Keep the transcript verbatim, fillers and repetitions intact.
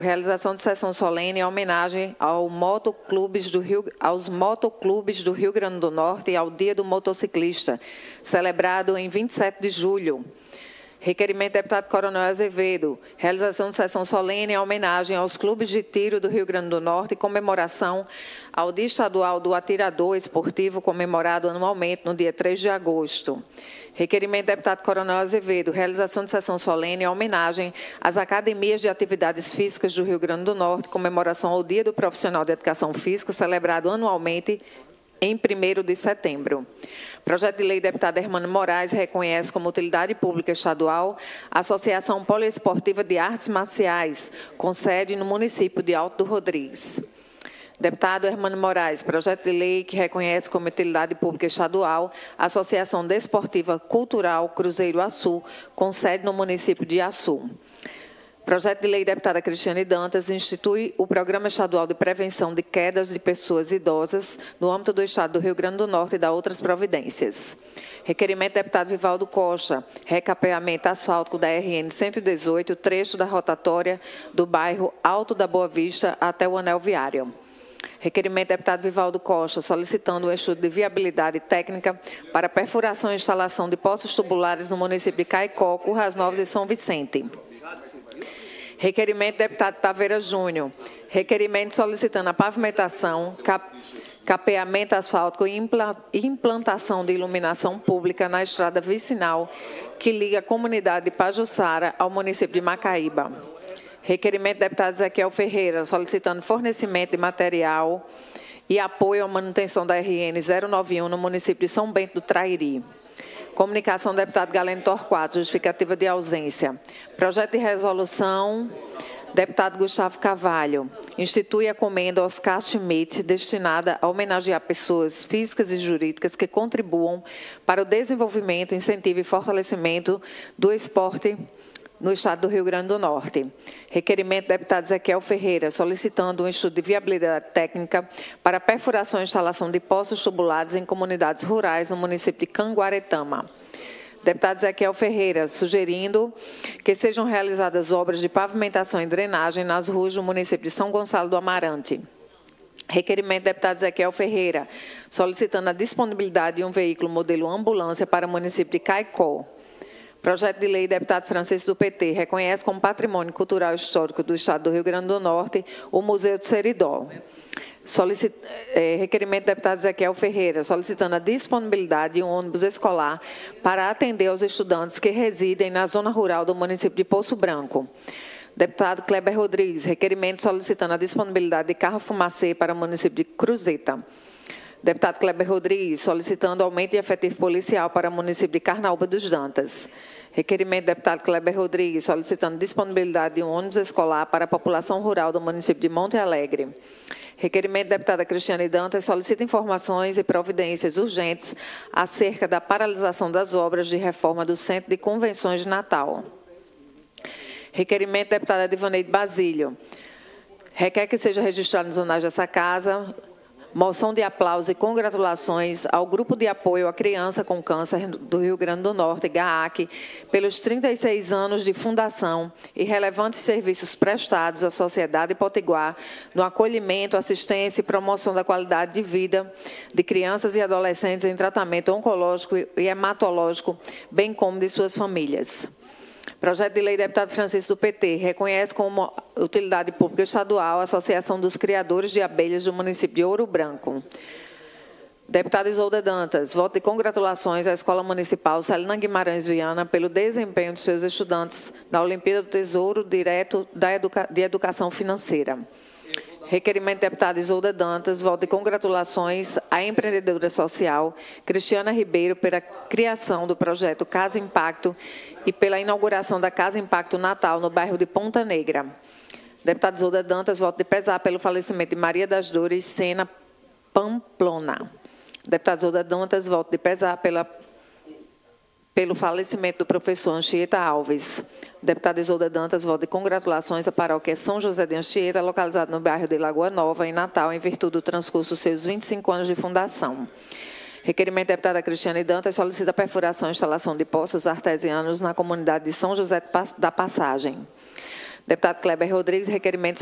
Realização de sessão solene em homenagem ao motoclubes do Rio, aos motoclubes do Rio Grande do Norte e ao Dia do Motociclista, celebrado em vinte e sete de julho. Requerimento do deputado Coronel Azevedo. Realização de sessão solene em homenagem aos clubes de tiro do Rio Grande do Norte e comemoração ao Dia Estadual do Atirador Esportivo, comemorado anualmente no dia três de agosto. Requerimento do deputado Coronel Azevedo. Realização de sessão solene em homenagem às academias de atividades físicas do Rio Grande do Norte, comemoração ao Dia do Profissional de Educação Física, celebrado anualmente em primeiro de setembro. Projeto de lei do deputado Hermano Moraes reconhece como utilidade pública estadual a Associação Poliesportiva de Artes Marciais, com sede no município de Alto do Rodrigues. Deputado Hermano Moraes, projeto de lei que reconhece como utilidade pública estadual a Associação Desportiva Cultural Cruzeiro Açu, com sede no município de Açu. Projeto de lei da deputada Cristiane Dantas institui o Programa Estadual de Prevenção de Quedas de Pessoas Idosas no âmbito do Estado do Rio Grande do Norte e da outras providências. Requerimento do deputado Vivaldo Costa, recapeamento asfáltico da R N cento e dezoito, trecho da rotatória do bairro Alto da Boa Vista até o anel viário. Requerimento do deputado Vivaldo Costa, solicitando um estudo de viabilidade técnica para perfuração e instalação de poços tubulares no município de Caicó, Currais Novas e São Vicente. Requerimento do deputado Taveira Júnior. Requerimento solicitando a pavimentação, cap, capeamento asfáltico e implantação de iluminação pública na estrada vicinal que liga a comunidade de Pajuçara ao município de Macaíba. Requerimento do deputado Ezequiel Ferreira, solicitando fornecimento de material e apoio à manutenção da R N zero nove um no município de São Bento do Trairi. Comunicação do deputado Galeno Torquato, justificativa de ausência. Projeto de resolução, deputado Gustavo Carvalho. Institui a comenda Oscar Schmidt, destinada a homenagear pessoas físicas e jurídicas que contribuam para o desenvolvimento, incentivo e fortalecimento do esporte no estado do Rio Grande do Norte. Requerimento do deputado Ezequiel Ferreira, solicitando um estudo de viabilidade técnica para perfuração e instalação de poços tubulares em comunidades rurais no município de Canguaretama. Deputado Ezequiel Ferreira, sugerindo que sejam realizadas obras de pavimentação e drenagem nas ruas do município de São Gonçalo do Amarante. Requerimento do deputado Ezequiel Ferreira, solicitando a disponibilidade de um veículo modelo ambulância para o município de Caicó. Projeto de lei, deputado Francisco do P T, reconhece como patrimônio cultural histórico do Estado do Rio Grande do Norte o Museu de Seridó. Solicit... É, requerimento do deputado Ezequiel Ferreira, solicitando a disponibilidade de um ônibus escolar para atender aos estudantes que residem na zona rural do município de Poço Branco. Deputado Kleber Rodrigues, requerimento solicitando a disponibilidade de carro fumacê para o município de Cruzeta. Deputado Kleber Rodrigues, solicitando aumento de efetivo policial para o município de Carnaúba dos Dantas. Requerimento do deputado Kleber Rodrigues, solicitando disponibilidade de um ônibus escolar para a população rural do município de Monte Alegre. Requerimento da deputada Cristiane Dantas, solicita informações e providências urgentes acerca da paralisação das obras de reforma do Centro de Convenções de Natal. Requerimento da deputada Divaneide Basílio. Requer que seja registrado nos anais dessa casa moção de aplauso e congratulações ao Grupo de Apoio à Criança com Câncer do Rio Grande do Norte, G A A C, pelos trinta e seis anos de fundação e relevantes serviços prestados à sociedade potiguar no acolhimento, assistência e promoção da qualidade de vida de crianças e adolescentes em tratamento oncológico e hematológico, bem como de suas famílias. Projeto de lei do deputado Francisco do P T reconhece como utilidade pública estadual a Associação dos Criadores de Abelhas do município de Ouro Branco. Deputada Isolda Dantas, voto de congratulações à Escola Municipal Celina Guimarães Viana pelo desempenho de seus estudantes na Olimpíada do Tesouro Direto da Educa- de Educação Financeira. Requerimento da deputada Isolda Dantas, voto de congratulações à empreendedora social Cristiana Ribeiro pela criação do projeto Casa Impacto e pela inauguração da Casa Impacto Natal no bairro de Ponta Negra. Deputada Isolda Dantas, voto de pesar pelo falecimento de Maria das Dores Sena Pamplona. Deputada Isolda Dantas, voto de pesar pela, pelo falecimento do professor Anchieta Alves. Deputada Isolda Dantas, voto de congratulações à paróquia São José de Anchieta, localizada no bairro de Lagoa Nova, em Natal, em virtude do transcurso dos seus vinte e cinco anos de fundação. Requerimento da deputada Cristiane Dantas solicita a perfuração e instalação de poços artesianos na comunidade de São José da Passagem. Deputado Kleber Rodrigues, requerimento